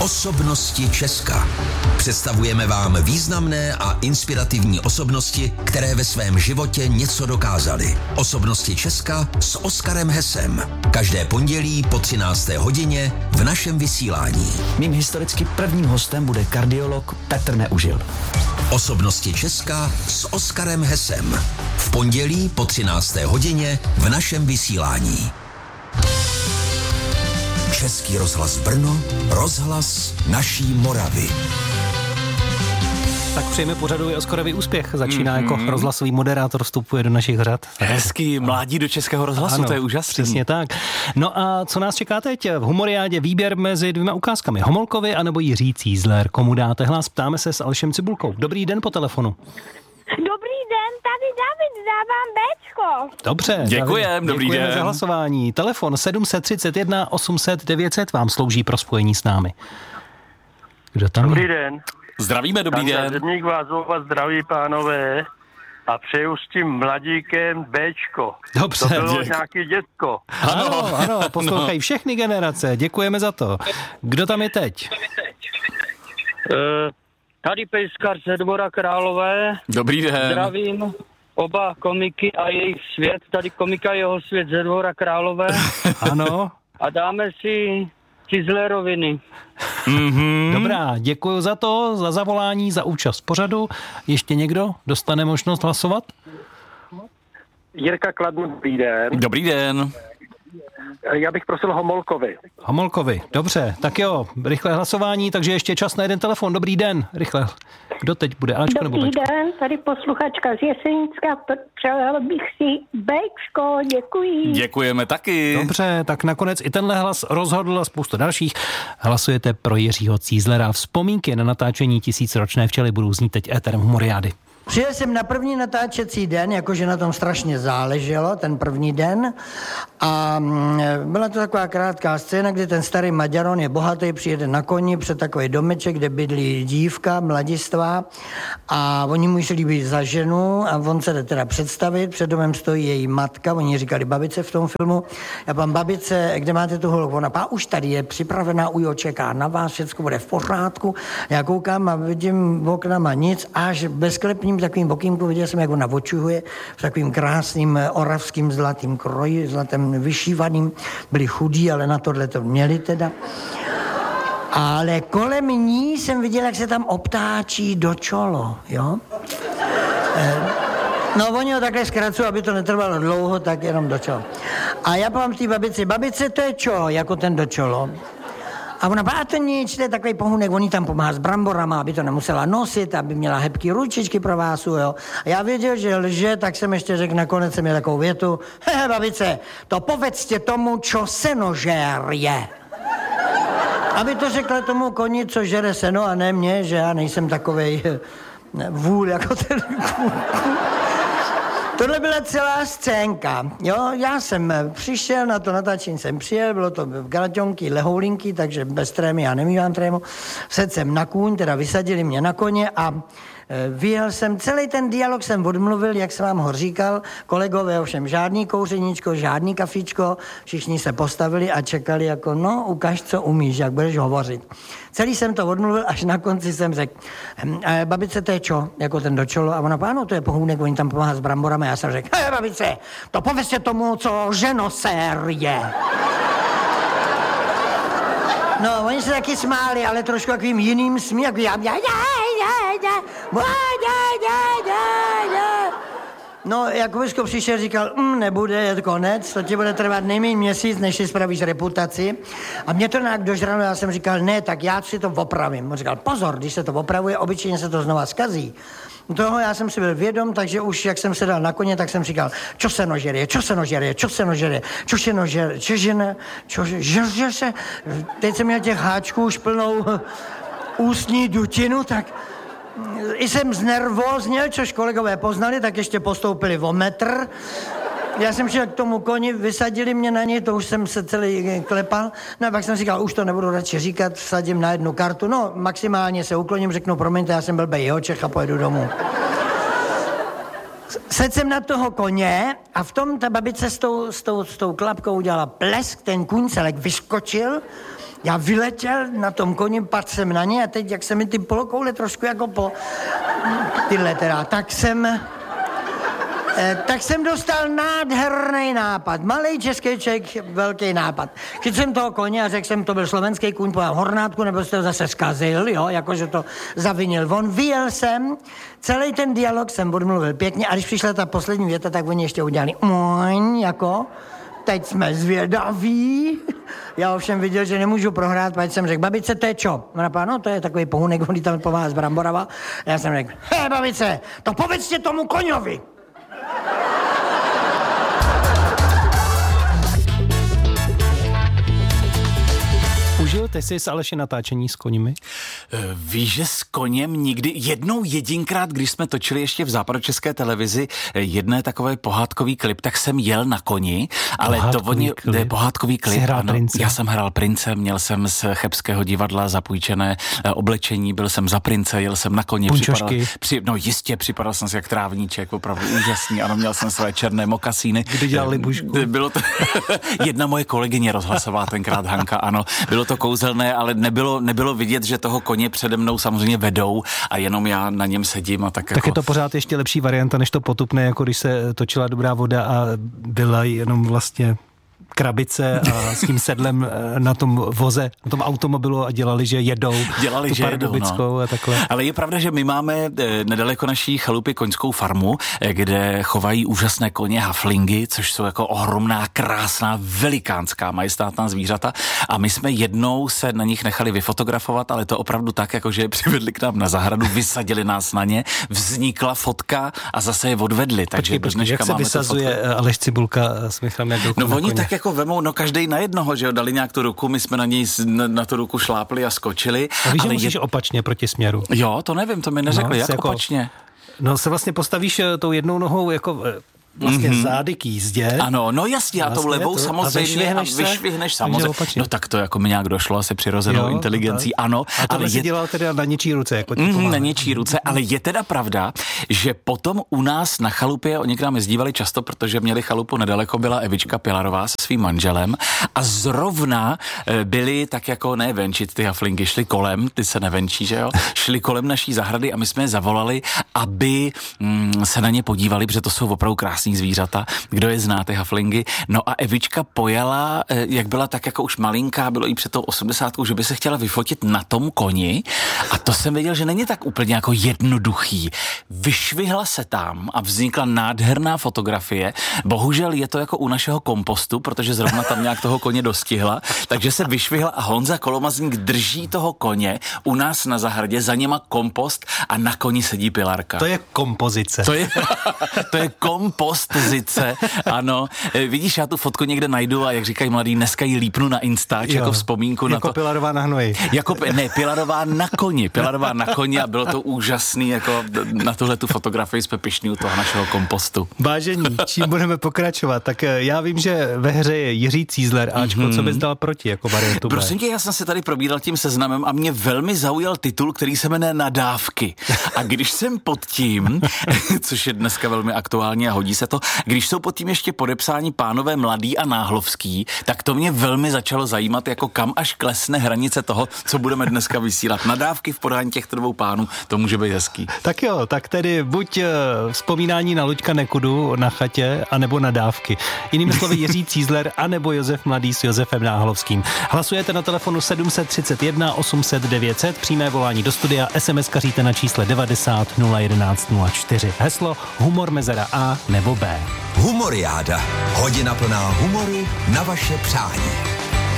Osobnosti Česka. Představujeme vám významné a inspirativní osobnosti, které ve svém životě něco dokázaly. Osobnosti Česka s Oskarem Hesem. Každé pondělí po 13. hodině v našem vysílání. Mým historicky prvním hostem bude kardiolog Petr Neužil. Osobnosti Česka s Oskarem Hesem. V pondělí po 13. hodině v našem vysílání. Český rozhlas Brno, rozhlas naší Moravy. Tak přejeme pořadu Oskarovi úspěch. Začíná jako rozhlasový moderátor, vstupuje do našich řad. Hezký, mládí do Českého rozhlasu, ano, to je úžasné. Přesně tak. No a co nás čeká teď? V Humoriádě výběr mezi dvěma ukázkami. Homolkovi anebo Jiří Cízler. Komu dáte hlas? Ptáme se s Alešem Cibulkou. Dobrý den po telefonu. Dobrý den, tady David, dávám Bčko. Dobře. Děkujem, dobrý den. Děkujeme za hlasování. Telefon 731 800 900 vám slouží pro spojení s námi. Kdo tam Dobrý je? den. Zdravíme, dobrý den. Zedník vás zdraví, pánové, a přeju s tím mladíkem Bčko. Dobře. To bylo nějaký dětko. Ano, poslouchají všechny generace. Děkujeme za to. Kdo tam je teď? Tady Pejskař ze Dvora Králové. Dobrý den. Zdravím oba komiky a jejich svět. Tady komika jeho svět ze Dvora Králové. Ano. A dáme si Cizleroviny. Dobrá, děkuji za to, za zavolání, za účast v pořadu. Ještě někdo dostane možnost hlasovat? Jirka Kladno, dobrý den. Dobrý den. Já bych prosil Homolkovi, dobře, tak jo, rychlé hlasování, takže ještě čas na jeden telefon. Dobrý den, rychle. Kdo teď bude, Ačko nebo Dobrý Bčko? den, tady posluchačka z Jesenicka, přála bych si Bčko, děkuji. Děkujeme taky. Dobře, tak nakonec i tenhle hlas rozhodl a spoustu dalších. Hlasujete pro Jiřího Cízlera. Vzpomínky na natáčení Tisícročné včely budou znít teď éterem Humoriády. Přijel jsem na první natáčecí den, jakože na tom strašně záleželo, ten první den. A byla to taková krátká scéna, kdy ten starý Maďaron je bohatý, přijede na koni před takový domeček, kde bydlí dívka, mladistvá. A oni museli být za ženu a on se jde teda představit. Před domem stojí její matka, oni říkali babice v tom filmu. Já pán babice, kde máte tu holku? Ona pá, už tady je připravená, ujo, čeká na vás, všecko bude v pořádku. Já koukám a vidím v oknama nic, až bezklepním takovým okýmku viděl jsem, jak ona očuhuje v takovým krásným oravským zlatým kroji, zlatým vyšívaným. Byli chudí, ale na tohle to měli teda. Ale kolem ní jsem viděl, jak se tam obtáčí do čolo, jo? No, oni ho takhle zkracují, aby to netrvalo dlouho, tak jenom do čolo. A já povím té babice, to je čo, jako ten do čolo. A ona a to nic, to je takový pohunek, oni tam pomáhá s bramborama, aby to nemusela nosit, aby měla hebký ručičky pro vás, jo. A já věděl, že lže, tak jsem ještě řekl, nakonec jsem měl takovou větu, babice, to povedzte tomu, čo senožér je. Aby to řekla tomu koni, co žere seno, a ne mě, že já nejsem takovej vůl jako ten kůl. Tohle byla celá scénka, jo, já jsem přišel, na to natáčení jsem přijel, bylo to v galaťonky, lehoulinky, takže bez trémy, já nemývám trému, sedl jsem na kůň, teda vysadili mě na koně a vyjel jsem, celý ten dialog jsem odmluvil, jak jsem vám ho říkal, kolegové, ovšem žádný kouřeníčko, žádný kafičko, všichni se postavili a čekali jako, no, ukaž, co umíš, jak budeš hovořit. Celý jsem to odmluvil, až na konci jsem řekl, babice, to je čo, jako ten do čolo, a ona, ano, to je pohůnek, oni tam pomáhá s bramborami, a já jsem řekl, babice, to povězte tomu, co ženosér je. No, oni se taky smáli, ale trošku takovým jiným smíchem, No, Jakubisko přišel, říkal, nebude, je to konec, to ti bude trvat nejméně měsíc, než si spravíš reputaci. A mě to nějak dožralo, já jsem říkal, ne, tak já si to opravím. On říkal, pozor, když se to opravuje, obyčejně se to znova zkazí. Toho já jsem si byl vědom, takže už jak jsem se dal na koně, tak jsem říkal, čo se nožerie. Teď jsem měl těch háčků už plnou ústní dutinu, tak i jsem znervózněl, což kolegové poznali, tak ještě postoupili o metr. Já jsem šel k tomu koni, vysadili mě na něj, to už jsem se celý klepal. No a pak jsem říkal, už to nebudu radši říkat, vsadím na jednu kartu. No, maximálně se ukloním, řeknu, promiňte, já jsem blbej Jihočech a pojedu domů. Sedl jsem na toho koně a v tom ta babice s tou klapkou udělala plesk, ten kůň celek vyskočil Já vyletěl na tom koni, padl jsem na ně a teď, jak se mi ty polokoule trošku jako po... Tyhle teda, tak jsem dostal nádherný nápad. Malej český člověk, velký nápad. Chytil jsem toho koně a řekl jsem, to byl slovenský kůň po hornátku, nebo jste to zase zkazil, jo, jakože to zavinil. Vyjel jsem, celý ten dialog jsem odmluvil pěkně a když přišla ta poslední věta, tak oni ještě udělali jako... Teď jsme zvědaví. Já ovšem viděl, že nemůžu prohrát, pak jsem řekl, babice, to je čo? Ona říká, no to je takový pohunek, on tam pomáhá z Bramborava. A já jsem řekl, babice, to povedzte tomu koňovi. Užijete si s Aleši natáčení s koněmi? Víš, že s koněm nikdy, jedinkrát, když jsme točili ještě v západočeské televizi jedné takové pohádkový klip, tak jsem jel na koni, ale pohádkový klip, ano, já jsem hrál prince, měl jsem z Chebského divadla zapůjčené oblečení, byl jsem za prince, jel jsem na koni, připadal jsem si jak trávníček, opravdu úžasný, ano, měl jsem své černé mokasíny. Kdy dělali bušku? Bylo to jedna moje kolegyně rozhlasová tenkrát, Hanka, ano, bylo to kouzelné, ale nebylo vidět, že toho koně přede mnou samozřejmě vedou a jenom já na něm sedím a tak jako... Tak je to pořád ještě lepší varianta, než to potupné, jako když se točila Dobrá voda a byla jenom vlastně krabice a s tím sedlem na tom voze, na tom automobilu a dělali, že jedou. Dělali, že jedou, no. A takhle. Ale je pravda, že my máme nedaleko naší chalupy koňskou farmu, kde chovají úžasné koně haflingy, což jsou jako ohromná, krásná, velikánská, majestátná zvířata a my jsme jednou se na nich nechali vyfotografovat, ale to opravdu tak, jako že je přivedli k nám na zahradu, vysadili nás na ně, vznikla fotka a zase je odvedli. Takže Počkej, jak se vysazuje Aleš Cibulka s Michalem Jardelkou? No oni tak jako vemou, každej na jednoho, že jo, dali nějak tu ruku, my jsme na něj na tu ruku šlápli a skočili. A víš, že musíš opačně proti směru? Jo, to nevím, to mi neřekli, jak jako, opačně? No se vlastně postavíš tou jednou nohou jako... Vlastně zády k jízdě. Ano, no jasně, a tou levou samozřejmě a vyšvihneš samozřejmě. No tak to jako mi nějak došlo asi přirozenou inteligencí, ano. A to si dělal teda na něčí ruce. Jako na něčí ruce, ale je teda pravda, že potom u nás na chalupě, oni k nám jezdívali často, protože měli chalupu nedaleko, byla Evička Pilarová se svým manželem a zrovna byli tak jako nevenčit, ty haflingy šli kolem, ty se nevenčí, že jo, šli kolem naší zahrady a my jsme je zavolali, aby se na ně podívali, protože to jsou opravdu krásní zvířata, kdo je zná, ty haflingy. No a Evička pojala, jak byla tak jako už malinká, bylo jí před tou 80, že by se chtěla vyfotit na tom koni a to jsem věděl, že není tak úplně jako jednoduchý. Vyšvihla se tam a vznikla nádherná fotografie. Bohužel je to jako u našeho kompostu, protože zrovna tam nějak toho koně dostihla, takže se vyšvihla a Honza Kolomazník drží toho koně u nás na zahradě, za něma kompost a na koni sedí Pilarka. To je kompozice. To je kompozice, ano. Vidíš, já tu fotku někde najdu a jak říkají mladí, dneska ji lípnu na Instač jako vzpomínku na to. Jako Pilarová na hnoji. Pilarová na koni a bylo to úžasný, jako na tuhle tu fotografii jsme pyšní u toho našeho kompostu. Vážení, čím budeme pokračovat? Tak já vím, že ve hře je Jiří Cízler, Ačko, co bys dal proti jako variantu? Prosím tě, já jsem se tady probíral tím seznamem a mě velmi zaujal titul, který se jmenuje Nadávky. A když jsem pod tím, což je dneska velmi aktuální a hodí se to, když jsou pod tím ještě podepsáni pánové Mladý a Náhlovský, tak to mě velmi začalo zajímat, jako kam až klesne hranice toho, co budeme dneska vysílat. Nadávky v podání těchto dvou pánů, to může být hezký. Tak jo, tak tedy buď vzpomínání na Luďka Nekudu na chatě, anebo Nadávky. Jinými slovy Jiří Cízler, anebo Josef Mladý s Josefem Náhlovským. Hlasujete na telefonu 731 800 900, přímé volání do studia, SMS kaříte na čísle 90 011 04. Heslo humor mezera A nebo B. Humoriáda. Hodina plná humoru na vaše přání.